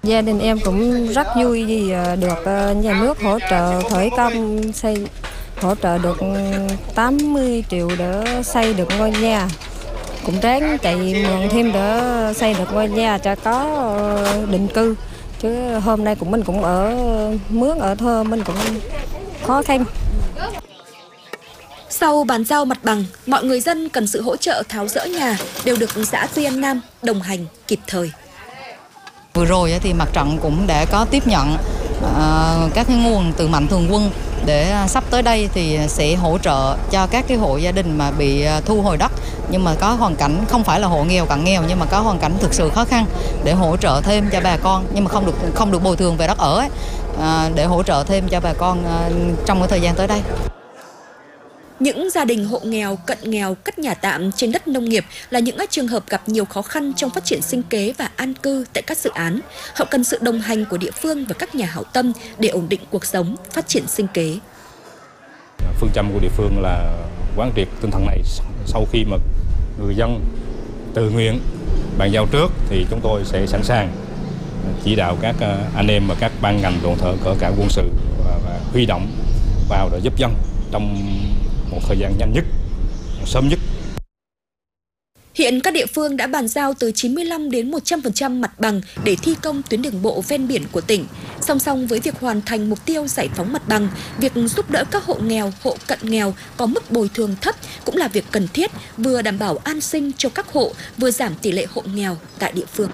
Gia đình em cũng rất vui vì được nhà nước hỗ trợ khởi công hỗ trợ được 80 triệu để xây được ngôi nhà. Cũng ráng chạy mượn thêm để xây được ngôi nhà cho có định cư. Chứ hôm nay mình cũng ở mướn ở thơ mình cũng khó khăn. Sau bàn giao mặt bằng, mọi người dân cần sự hỗ trợ tháo dỡ nhà đều được xã Tuy An Nam đồng hành kịp thời. Vừa rồi thì mặt trận cũng đã có tiếp nhận các cái nguồn từ Mạnh Thường Quân để sắp tới đây thì sẽ hỗ trợ cho các cái hộ gia đình mà bị thu hồi đất nhưng mà có hoàn cảnh không phải là hộ nghèo cận nghèo nhưng mà có hoàn cảnh thực sự khó khăn để hỗ trợ thêm cho bà con nhưng mà không được bồi thường về đất ở ấy, để hỗ trợ thêm cho bà con trong cái thời gian tới đây. Những gia đình hộ nghèo, cận nghèo, cất nhà tạm trên đất nông nghiệp là những trường hợp gặp nhiều khó khăn trong phát triển sinh kế và an cư tại các dự án. Họ cần sự đồng hành của địa phương và các nhà hảo tâm để ổn định cuộc sống, phát triển sinh kế. Phương châm của địa phương là quán triệt tinh thần này sau khi mà người dân tự nguyện bàn giao trước thì chúng tôi sẽ sẵn sàng chỉ đạo các anh em và các ban ngành đoàn thể cỡ cả quân sự và huy động vào để giúp dân trong một thời gian nhanh nhất, sớm nhất. Hiện các địa phương đã bàn giao từ 95 đến 100% mặt bằng để thi công tuyến đường bộ ven biển của tỉnh. Song song với việc hoàn thành mục tiêu giải phóng mặt bằng, việc giúp đỡ các hộ nghèo, hộ cận nghèo có mức bồi thường thấp cũng là việc cần thiết, vừa đảm bảo an sinh cho các hộ, vừa giảm tỷ lệ hộ nghèo tại địa phương.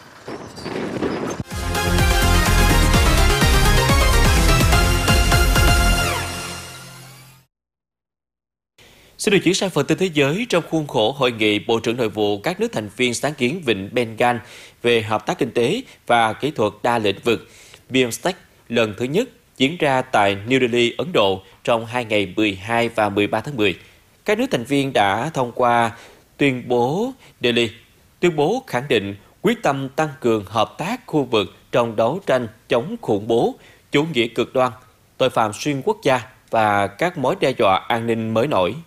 Xin được chuyển sang phần tin thế giới. Trong khuôn khổ hội nghị Bộ trưởng Nội vụ các nước thành viên sáng kiến Vịnh Bengal về hợp tác kinh tế và kỹ thuật đa lĩnh vực BIMSTEC lần thứ nhất diễn ra tại New Delhi, Ấn Độ trong 2 ngày 12 và 13 tháng 10. Các nước thành viên đã thông qua tuyên bố Delhi, tuyên bố khẳng định quyết tâm tăng cường hợp tác khu vực trong đấu tranh chống khủng bố, chủ nghĩa cực đoan, tội phạm xuyên quốc gia và các mối đe dọa an ninh mới nổi.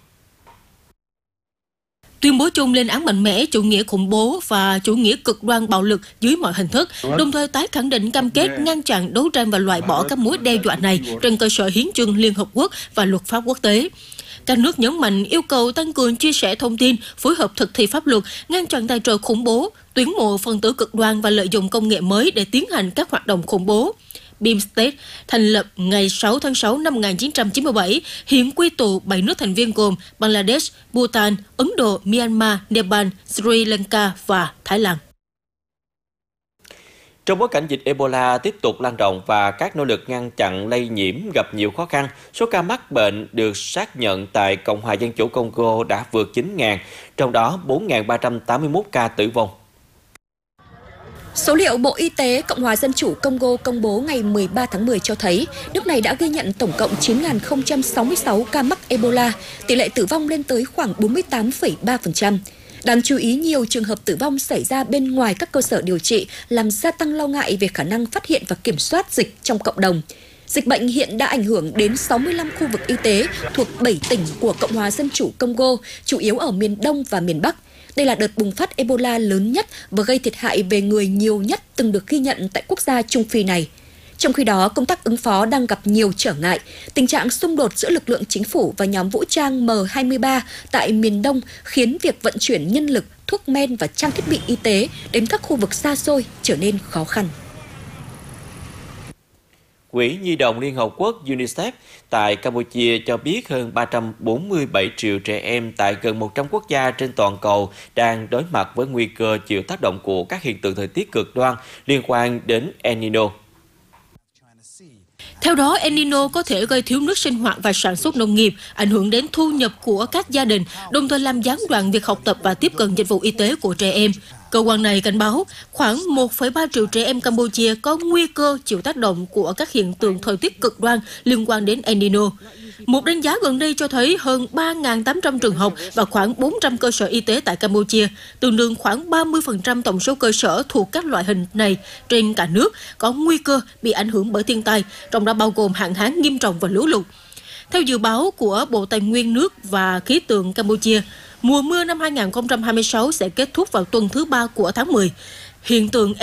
Tuyên bố chung lên án mạnh mẽ chủ nghĩa khủng bố và chủ nghĩa cực đoan bạo lực dưới mọi hình thức, đồng thời tái khẳng định cam kết ngăn chặn, đấu tranh và loại bỏ các mối đe dọa này trên cơ sở hiến chương Liên Hợp Quốc và luật pháp quốc tế. Các nước nhấn mạnh yêu cầu tăng cường chia sẻ thông tin, phối hợp thực thi pháp luật, ngăn chặn tài trợ khủng bố, tuyển mộ phần tử cực đoan và lợi dụng công nghệ mới để tiến hành các hoạt động khủng bố. BIMSTEC thành lập ngày 6 tháng 6 năm 1997, hiện quy tụ 7 nước thành viên gồm Bangladesh, Bhutan, Ấn Độ, Myanmar, Nepal, Sri Lanka và Thái Lan. Trong bối cảnh dịch Ebola tiếp tục lan rộng và các nỗ lực ngăn chặn lây nhiễm gặp nhiều khó khăn, số ca mắc bệnh được xác nhận tại Cộng hòa Dân chủ Congo đã vượt 9.000, trong đó 4.381 ca tử vong. Số liệu Bộ Y tế Cộng hòa Dân chủ Congo công bố ngày 13 tháng 10 cho thấy nước này đã ghi nhận tổng cộng 9.066 ca mắc Ebola, tỷ lệ tử vong lên tới khoảng 48,3%. Đáng chú ý, nhiều trường hợp tử vong xảy ra bên ngoài các cơ sở điều trị, làm gia tăng lo ngại về khả năng phát hiện và kiểm soát dịch trong cộng đồng. Dịch bệnh hiện đã ảnh hưởng đến 65 khu vực y tế thuộc 7 tỉnh của Cộng hòa Dân chủ Congo, chủ yếu ở miền Đông và miền Bắc. Đây là đợt bùng phát Ebola lớn nhất và gây thiệt hại về người nhiều nhất từng được ghi nhận tại quốc gia Trung Phi này. Trong khi đó, công tác ứng phó đang gặp nhiều trở ngại. Tình trạng xung đột giữa lực lượng chính phủ và nhóm vũ trang M23 tại miền Đông khiến việc vận chuyển nhân lực, thuốc men và trang thiết bị y tế đến các khu vực xa xôi trở nên khó khăn. Quỹ Nhi đồng Liên Hợp Quốc UNICEF tại Campuchia cho biết hơn 347 triệu trẻ em tại gần 100 quốc gia trên toàn cầu đang đối mặt với nguy cơ chịu tác động của các hiện tượng thời tiết cực đoan liên quan đến El Nino. Theo đó, El Nino có thể gây thiếu nước sinh hoạt và sản xuất nông nghiệp, ảnh hưởng đến thu nhập của các gia đình, đồng thời làm gián đoạn việc học tập và tiếp cận dịch vụ y tế của trẻ em. Cơ quan này cảnh báo khoảng 1,3 triệu trẻ em Campuchia có nguy cơ chịu tác động của các hiện tượng thời tiết cực đoan liên quan đến El Nino. Một đánh giá gần đây cho thấy hơn 3.800 trường học và khoảng 400 cơ sở y tế tại Campuchia, tương đương khoảng 30% tổng số cơ sở thuộc các loại hình này trên cả nước, có nguy cơ bị ảnh hưởng bởi thiên tai, trong đó bao gồm hạn hán nghiêm trọng và lũ lụt. Theo dự báo của Bộ Tài nguyên nước và Khí tượng Campuchia, mùa mưa năm 2026 sẽ kết thúc vào tuần thứ 3 của tháng 10. Hiện tượng